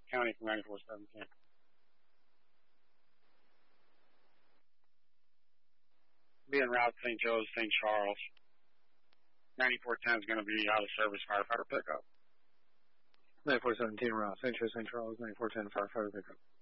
County from 9417. Be en route St. Joe's, St. Charles. 9410 is going to be out of service firefighter pickup. 9417 route St. Joe, St. Charles, 9410 firefighter pickup.